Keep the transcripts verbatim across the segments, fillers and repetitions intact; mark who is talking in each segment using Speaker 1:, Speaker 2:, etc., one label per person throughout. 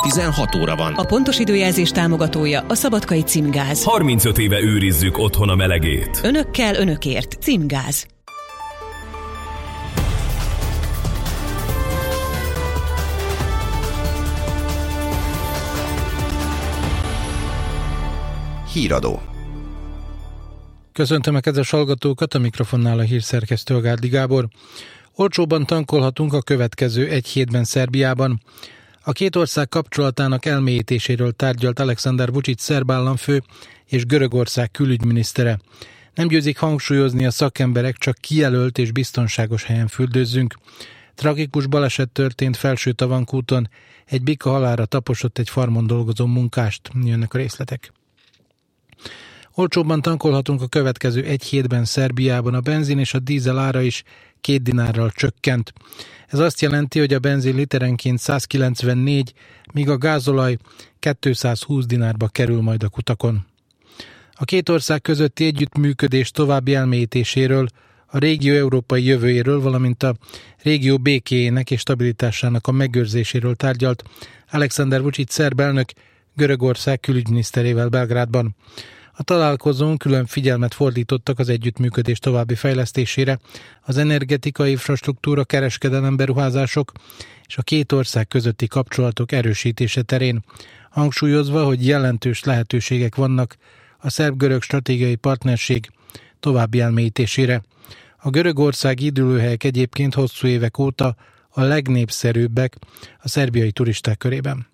Speaker 1: tizenhat óra van.
Speaker 2: A pontos időjelzés támogatója a Szabadkai Címgáz.
Speaker 3: harmincöt éve őrizzük otthon a melegét.
Speaker 2: Önökkel, önökért. Címgáz.
Speaker 1: Híradó.
Speaker 4: Köszöntöm a kedves hallgatókat, a mikrofonnál a hírszerkesztő Gárdi Gábor. Olcsóbban tankolhatunk a következő egy hétben Szerbiában. A két ország kapcsolatának elmélyítéséről tárgyalt Alexander Vučić szerb államfő és Görögország külügyminisztere. Nem győzik hangsúlyozni a szakemberek, csak kijelölt és biztonságos helyen fürdőzzünk. Tragikus baleset történt Felső-Tavankúton, egy bika halálra taposott egy farmon dolgozó munkást. Jönnek a részletek. Olcsóbban tankolhatunk a következő egy hétben Szerbiában, a benzin és a dízel ára is két dinárral csökkent. Ez azt jelenti, hogy a benzin literenként száz kilencvennégy, míg a gázolaj kétszázhúsz dinárba kerül majd a kutakon. A két ország közötti együttműködés további elmélyítéséről, a régió európai jövőjéről, valamint a régió békéjének és stabilitásának a megőrzéséről tárgyalt Alexander Vučić szerb elnök Görögország külügyminiszterével Belgrádban. A találkozón külön figyelmet fordítottak az együttműködés további fejlesztésére, az energetikai infrastruktúra, kereskedelem, beruházások és a két ország közötti kapcsolatok erősítése terén, hangsúlyozva, hogy jelentős lehetőségek vannak a szerb-görög stratégiai partnerség további elmélyítésére. A görögországi üdülőhelyek egyébként hosszú évek óta a legnépszerűbbek a szerbiai turisták körében.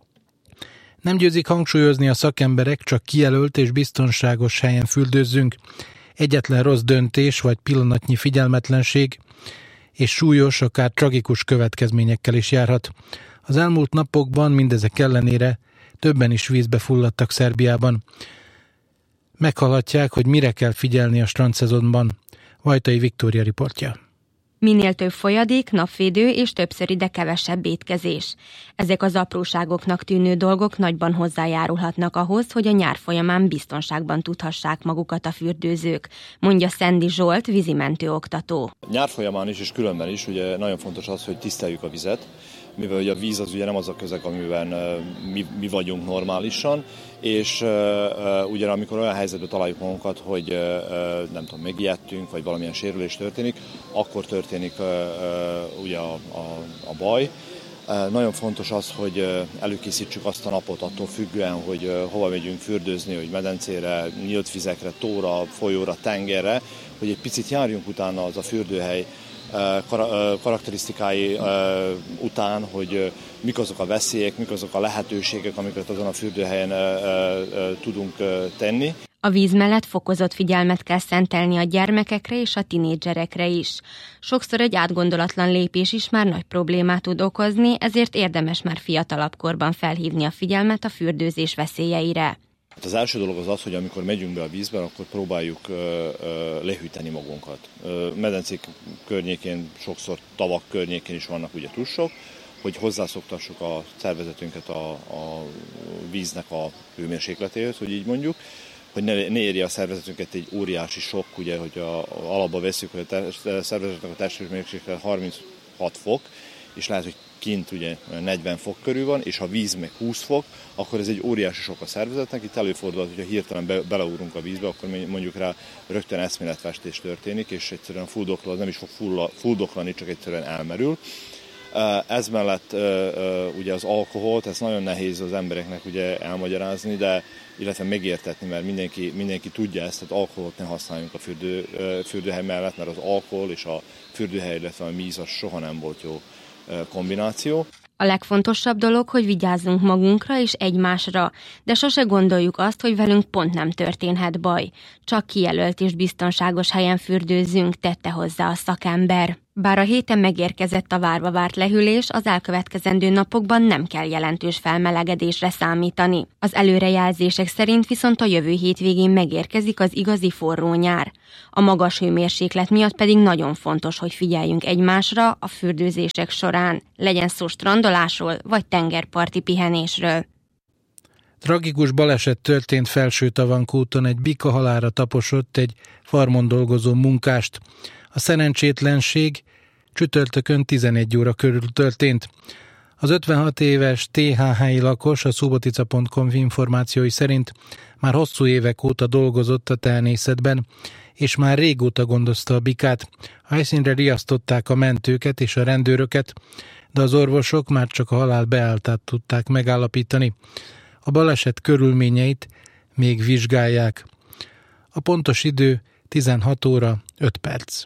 Speaker 4: Nem győzik hangsúlyozni a szakemberek, csak kijelölt és biztonságos helyen fürdőzzünk. Egyetlen rossz döntés vagy pillanatnyi figyelmetlenség és súlyos, akár tragikus következményekkel is járhat. Az elmúlt napokban mindezek ellenére többen is vízbe fulladtak Szerbiában. Meghallhatják, hogy mire kell figyelni a strandszezonban. Vajtai Viktória riportja.
Speaker 5: Minél több folyadék, napvédő és többszöri, de kevesebb étkezés. Ezek az apróságoknak tűnő dolgok nagyban hozzájárulhatnak ahhoz, hogy a nyár folyamán biztonságban tudhassák magukat a fürdőzők, mondja Szendi Zsolt, vízimentő oktató.
Speaker 6: Nyár folyamán is és különben is ugye nagyon fontos az, hogy tiszteljük a vizet, mivel ugye a víz az ugye nem az a közeg, amiben mi, mi vagyunk normálisan, és uh, uh, ugye amikor olyan helyzetben találjuk magunkat, hogy uh, nem tudom, megijedtünk, vagy valamilyen sérülés történik, akkor történik uh, uh, ugye a, a, a baj. Uh, nagyon fontos az, hogy uh, előkészítsük azt a napot attól függően, hogy uh, hova megyünk fürdőzni, hogy medencére, nyílt vizekre, tóra, folyóra, tengerre, hogy egy picit járjunk utána az a fürdőhely karakterisztikái után, hogy mik azok a veszélyek, mik azok a lehetőségek, amiket azon a fürdőhelyen tudunk tenni.
Speaker 5: A víz mellett fokozott figyelmet kell szentelni a gyermekekre és a tinédzserekre is. Sokszor egy átgondolatlan lépés is már nagy problémát tud okozni, ezért érdemes már fiatalabb korban felhívni a figyelmet a fürdőzés veszélyeire.
Speaker 6: Az első dolog az az, hogy amikor megyünk be a vízben, akkor próbáljuk uh, uh, lehűteni magunkat. Uh, medencék környékén, sokszor tavak környékén is vannak ugye tusok, hogy hozzászoktassuk a szervezetünket a, a víznek a hőmérsékletéhez, hogy így mondjuk, hogy ne, ne érje a szervezetünket egy óriási sok, ugye, hogy a, a alapba veszük, hogy a, test, a szervezetnek a testhőmérséklet harminchat fok, és lehet, hogy kint ugye negyven fok körül van, és ha víz meg húsz fok, akkor ez egy óriási sok a szervezetnek. Itt előfordul, hogyha hirtelen be, beleugrunk a vízbe, akkor mondjuk rá rögtön eszméletvestés történik, és egyszerűen fuldoklani, nem is fog fuldoklani, csak egyszerűen elmerül. Ez mellett ugye az alkoholt, ez nagyon nehéz az embereknek ugye elmagyarázni, de illetve megértetni, mert mindenki, mindenki tudja ezt, tehát alkoholt ne használjunk a fürdő, fürdőhely mellett, mert az alkohol és a fürdőhely, illetve a víz az soha nem volt jó kombináció.
Speaker 5: A legfontosabb dolog, hogy vigyázzunk magunkra és egymásra, de sose gondoljuk azt, hogy velünk pont nem történhet baj. Csak kijelölt és biztonságos helyen fürdőzzünk, tette hozzá a szakember. Bár a héten megérkezett a várva várt lehűlés, az elkövetkezendő napokban nem kell jelentős felmelegedésre számítani. Az előrejelzések szerint viszont a jövő hétvégén megérkezik az igazi forró nyár. A magas hőmérséklet miatt pedig nagyon fontos, hogy figyeljünk egymásra a fürdőzések során, legyen szó strandolásról vagy tengerparti pihenésről.
Speaker 4: Tragikus baleset történt Felső-Tavankúton, egy bika halálra taposott egy farmon dolgozó munkást. A szerencsétlenség csütörtökön tizenegy óra körül történt. Az ötvenhat éves té há helyi lakos a subotica pont com információi szerint már hosszú évek óta dolgozott a tehenészetben, és már régóta gondozta a bikát. A helyszínre riasztották a mentőket és a rendőröket, de az orvosok már csak a halál beálltát tudták megállapítani. A baleset körülményeit még vizsgálják. A pontos idő tizenhat óra öt perc.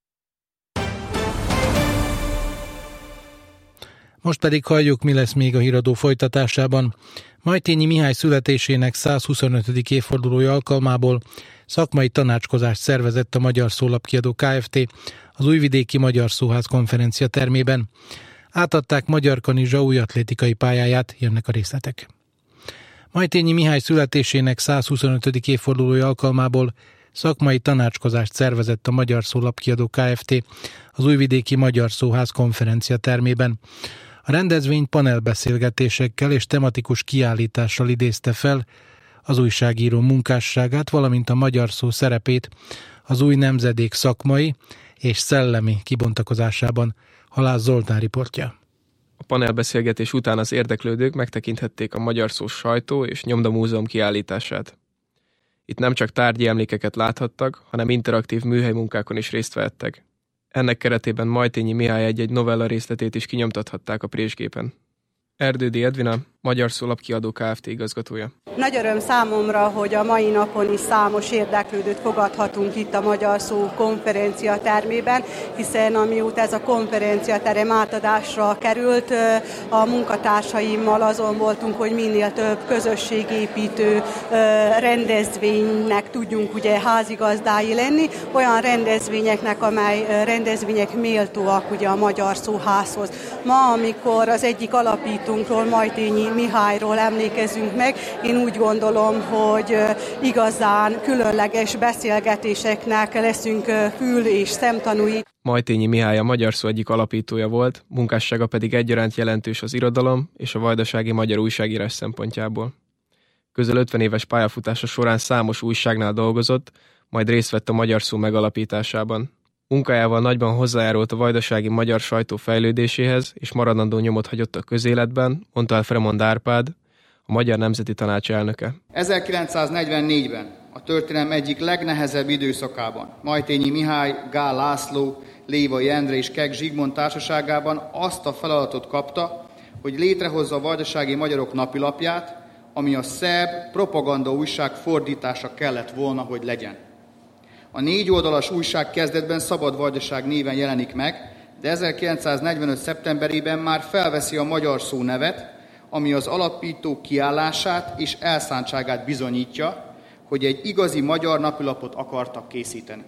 Speaker 4: Most pedig halljuk, mi lesz még a híradó folytatásában. Majtényi Mihály születésének százhuszonötödik évfordulója alkalmából szakmai tanácskozást szervezett a Magyar Szólapkiadó Kft. Az Újvidéki Magyar Szóház konferencia termében. Átadták Magyar Kanizsa új atlétikai pályáját, jönnek a részletek. Majtényi Mihály születésének százhuszonötödik évfordulója alkalmából szakmai tanácskozást szervezett a Magyar Szólapkiadó Kft. Az Újvidéki Magyar Szóház konferencia termében. A rendezvény panelbeszélgetésekkel és tematikus kiállítással idézte fel az újságíró munkásságát, valamint a magyar szó szerepét az új nemzedék szakmai és szellemi kibontakozásában. Halász Zoltán riportja.
Speaker 7: A panelbeszélgetés után az érdeklődők megtekinthették a Magyar Szó sajtó és nyomdamúzeum kiállítását. Itt nem csak tárgyi emlékeket láthattak, hanem interaktív műhelymunkákon is részt vehettek. Ennek keretében Majtényi Mihály egy-egy novella részletét is kinyomtathatták a présgépen. Erdődi Edvina, Magyar Szólapkiadó Kft. Igazgatója.
Speaker 8: Nagy öröm számomra, hogy a mai napon is számos érdeklődőt fogadhatunk itt a Magyar Szó konferencia termében, hiszen amióta ez a konferencia terem átadásra került, a munkatársaimmal azon voltunk, hogy minél több közösségépítő rendezvénynek tudjunk ugye házigazdái lenni, olyan rendezvényeknek, amely rendezvények méltóak ugye a Magyar Szóházhoz. Ma, amikor az egyik alapítónkról, Majtényi Mihályról emlékezünk meg, én úgy gondolom, hogy igazán különleges beszélgetéseknek leszünk fül- és szemtanúi.
Speaker 7: Majtényi Mihály a Magyar Szó egyik alapítója volt, munkássága pedig egyaránt jelentős az irodalom és a vajdasági magyar újságírás szempontjából. Közel ötven éves pályafutása során számos újságnál dolgozott, majd részt vett a Magyar Szó megalapításában. Munkájával nagyban hozzájárult a vajdasági magyar sajtó fejlődéséhez, és maradandó nyomot hagyott a közéletben, mondta el Fremond Árpád, a Magyar Nemzeti Tanács elnöke.
Speaker 9: ezerkilencszáznegyvennégyben, a történelem egyik legnehezebb időszakában Majtényi Mihály, Gál László, Lévai Endre és Kek Zsigmond társaságában azt a feladatot kapta, hogy létrehozza a vajdasági magyarok napilapját, ami a szerb propaganda újság fordítása kellett volna, hogy legyen. A négy oldalas újság kezdetben Szabad Vajdaság néven jelenik meg, de ezerkilencszáznegyvenöt. szeptemberében már felveszi a Magyar Szó nevet, ami az alapító kiállását és elszántságát bizonyítja, hogy egy igazi magyar napilapot akartak készíteni.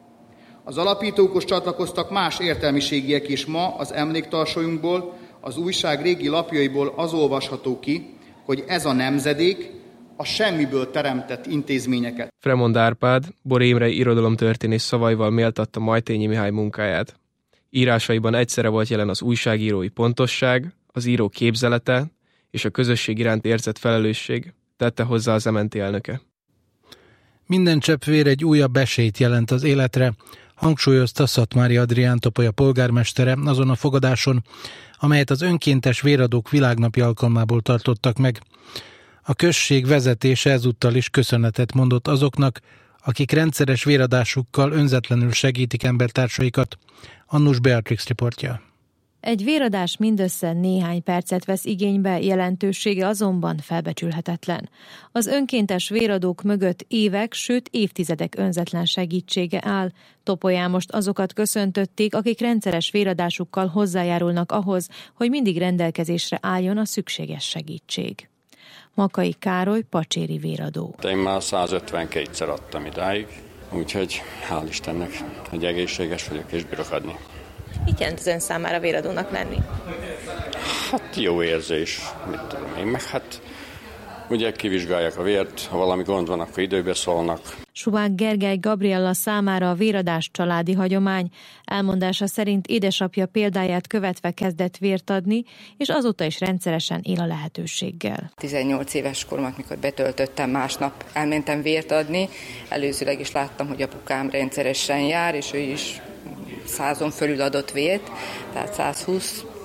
Speaker 9: Az alapítókhoz csatlakoztak más értelmiségiek is. Ma az emléktarsóinkból, az újság régi lapjaiból az olvasható ki, hogy ez a nemzedék a semmiből teremtett intézményeket.
Speaker 7: Fremond Árpád, Bor Imre irodalomtörténész szavaival méltatta Majtényi Mihály munkáját. Írásaiban egyszerre volt jelen az újságírói pontosság, az író képzelete és a közösség iránt érzett felelősség, tette hozzá az em en té elnöke.
Speaker 4: Minden csepp vér egy újabb esélyt jelent az életre, hangsúlyozta Szatmári Adrián Topolya polgármestere azon a fogadáson, amelyet az önkéntes véradók világnapja alkalmából tartottak meg. A község vezetése ezúttal is köszönetet mondott azoknak, akik rendszeres véradásukkal önzetlenül segítik embertársaikat. Annus Beatrix riportja.
Speaker 10: Egy véradás mindössze néhány percet vesz igénybe, jelentősége azonban felbecsülhetetlen. Az önkéntes véradók mögött évek, sőt évtizedek önzetlen segítsége áll. Topolyán most azokat köszöntötték, akik rendszeres véradásukkal hozzájárulnak ahhoz, hogy mindig rendelkezésre álljon a szükséges segítség. Makai Károly, pacséri véradó.
Speaker 11: Én már százötvenkétszer adtam idáig, úgyhogy hál' Istennek, hogy egészséges vagyok és bírok adni.
Speaker 12: Mit jelent az ön számára véradónak lenni?
Speaker 11: Hát jó érzés, mit tudom én, meg hát ugye kivizsgálják a vért, ha valami gond van, akkor időbe szólnak.
Speaker 10: Suvák Gergely Gabriella számára a véradás családi hagyomány. Elmondása szerint édesapja példáját követve kezdett vért adni, és azóta is rendszeresen él a lehetőséggel.
Speaker 12: tizennyolc éves koromat, mikor betöltöttem, másnap elmentem vért adni. Előzőleg is láttam, hogy apukám rendszeresen jár, és ő is százon fölül adott vért, tehát százhúsz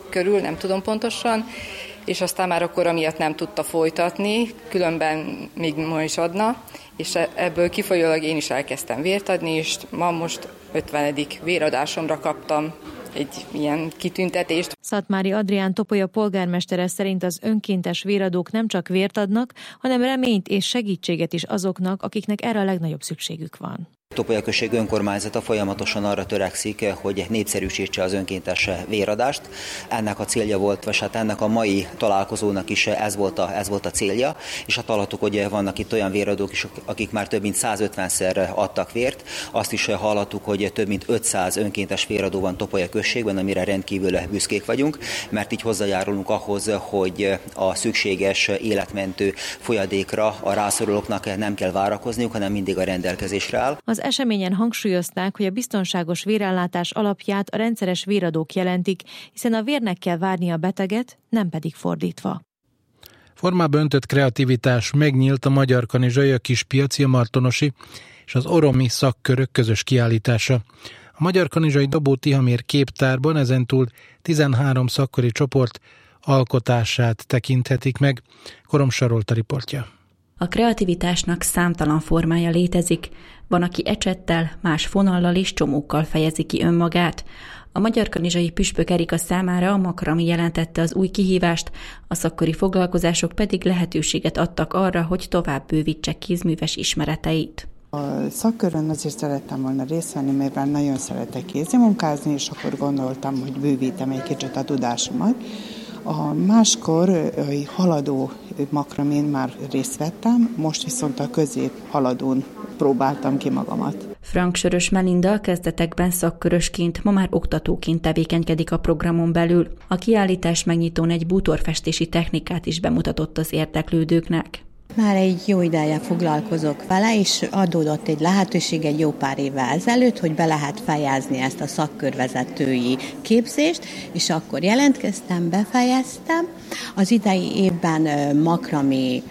Speaker 12: körül, nem tudom pontosan, és aztán már akkor amiatt nem tudta folytatni, különben még ma is adna, és ebből kifolyólag én is elkezdtem vért adni, és ma most ötvenedik véradásomra kaptam egy ilyen kitüntetést.
Speaker 10: Szatmári Adrián Topolya polgármestere szerint az önkéntes véradók nem csak vért adnak, hanem reményt és segítséget is azoknak, akiknek erre a legnagyobb szükségük van.
Speaker 13: Topolya község önkormányzata folyamatosan arra törekszik, hogy népszerűsítse az önkéntes véradást. Ennek a célja volt, vagy hát ennek a mai találkozónak is ez volt a, ez volt a célja, és hát hallottuk, hogy vannak itt olyan véradók is, akik már több mint százötvenszer adtak vért. Azt is hallottuk, hogy több mint ötszáz önkéntes véradó van Topolya községben, amire rendkívül büszkék vagyunk, mert így hozzájárulunk ahhoz, hogy a szükséges életmentő folyadékra a rászorulóknak nem kell várakozniuk, hanem mindig a rendelkezésre áll.
Speaker 10: Az Az eseményen hangsúlyozták, hogy a biztonságos vérellátás alapját a rendszeres véradók jelentik, hiszen a vérnek kell várni a beteget, nem pedig fordítva.
Speaker 4: Formába öntött kreativitás megnyílt a Magyar Kanizsai, a Kispiaci, a Martonosi és az oromi szakkörök közös kiállítása. A Magyar Kanizsai Dabó Tihamér képtárban ezentúl tizenhárom szakkori csoport alkotását tekinthetik meg. Korom Sarolta riportja.
Speaker 14: A kreativitásnak számtalan formája létezik, van, aki ecsettel, más fonallal és csomókkal fejezi ki önmagát. A Magyar Kanizsai Püspök Erika számára a makrami jelentette az új kihívást, a szakkori foglalkozások pedig lehetőséget adtak arra, hogy tovább bővítse kézműves ismereteit.
Speaker 15: A szakkörön azért szerettem volna részt venni, mivel nagyon szeretek kézimunkázni, és akkor gondoltam, hogy bővítem egy kicsit a tudásomat. A máskor haladó makramén már részt vettem, most viszont a közép haladón próbáltam ki magamat.
Speaker 14: Frank Sörös Melinda a kezdetekben szakkörösként, ma már oktatóként tevékenykedik a programon belül. A kiállítás megnyitón egy bútorfestési technikát is bemutatott az érdeklődőknek.
Speaker 16: Már egy jó ideje foglalkozok vele, és adódott egy lehetőség egy jó pár évvel ezelőtt, hogy be lehet fejezni ezt a szakkörvezetői képzést, és akkor jelentkeztem, befejeztem. Az idei évben makrami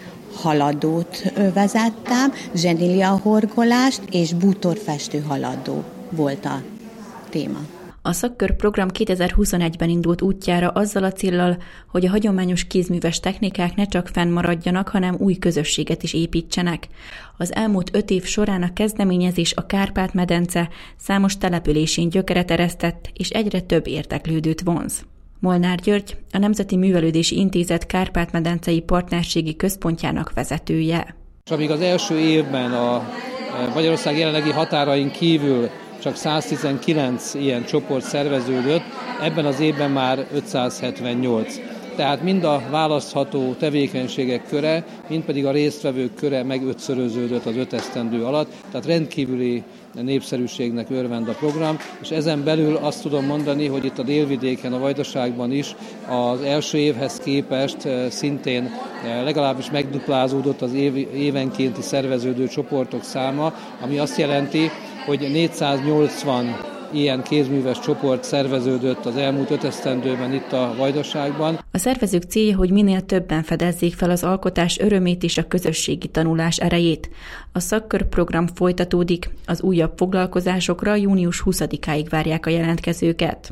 Speaker 16: haladót vezettem, zsenília horgolást és bútorfestő haladó volt a téma.
Speaker 14: A szakkörprogram kétezer-huszonegyben indult útjára azzal a céllal, hogy a hagyományos kézműves technikák ne csak fennmaradjanak, hanem új közösséget is építsenek. Az elmúlt öt év során a kezdeményezés a Kárpát-medence számos településén gyökeret eresztett, és egyre több érdeklődőt vonz. Molnár György, a Nemzeti Művelődési Intézet Kárpát-medencei partnerségi központjának vezetője.
Speaker 17: És amíg az első évben a Magyarország jelenlegi határain kívül csak száztizenkilenc ilyen csoport szerveződött, ebben az évben már ötszázhetvennyolc. Tehát mind a választható tevékenységek köre, mind pedig a résztvevők köre megötszöröződött az öt esztendő alatt, tehát rendkívüli népszerűségnek örvend a program, és ezen belül azt tudom mondani, hogy itt a délvidéken, a Vajdaságban is az első évhez képest szintén legalábbis megduplázódott az év, évenkénti szerveződő csoportok száma, ami azt jelenti, hogy négyszáznyolcvan ilyen kézműves csoport szerveződött az elmúlt öt esztendőben itt a Vajdaságban.
Speaker 14: A szervezők célja, hogy minél többen fedezzék fel az alkotás örömét és a közösségi tanulás erejét. A szakkörprogram folytatódik, az újabb foglalkozásokra június huszadikáig várják a jelentkezőket.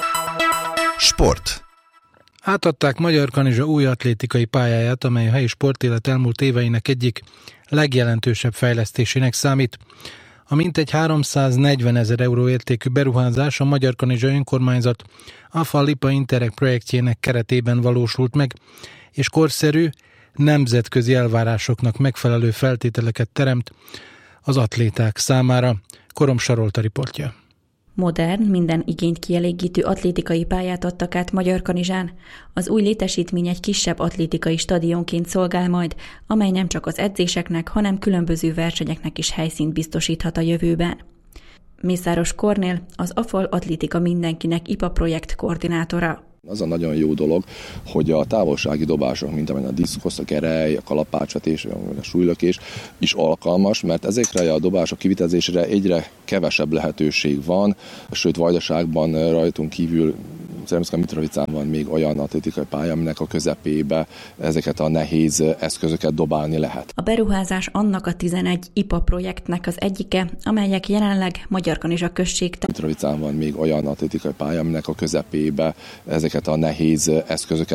Speaker 1: Sport.
Speaker 4: Átadták Magyar Kanizsa új atlétikai pályáját, amely a helyi sportélet elmúlt éveinek egyik legjelentősebb fejlesztésének számít. A mintegy háromszáznegyven ezer euró értékű beruházás a Magyar Kanizsa önkormányzat á ef á Lipa Interreg projektjének keretében valósult meg, és korszerű, nemzetközi elvárásoknak megfelelő feltételeket teremt az atléták számára. Korom Sarolta riportja.
Speaker 14: Modern, minden igényt kielégítő atlétikai pályát adtak át Magyarkanizsán. Az új létesítmény egy kisebb atlétikai stadionként szolgál majd, amely nem csak az edzéseknek, hanem különböző versenyeknek is helyszínt biztosíthat a jövőben. Mészáros Kornél, az AFAL Atlétika Mindenkinek i pé á projekt koordinátora.
Speaker 18: Az a nagyon jó dolog, hogy a távolsági dobások, mint amilyen a diszkosz, a gerej, a kalapácsvetés, a súlylökés is alkalmas, mert ezekre a dobások kivitelezésére egyre kevesebb lehetőség van, sőt Vajdaságban rajtunk kívül Szeremszka Mitrovicán van még olyan atlétikai pálya, aminek a közepébe ezeket a nehéz eszközöket dobálni lehet.
Speaker 14: A beruházás annak a tizenegy i pé á projektnek az egyike, amelyek jelenleg Magyarkanizsa község.
Speaker 18: Mitrovicán van még olyan atlétikai pálya, aminek a közepébe ezeket a nehéz eszközöket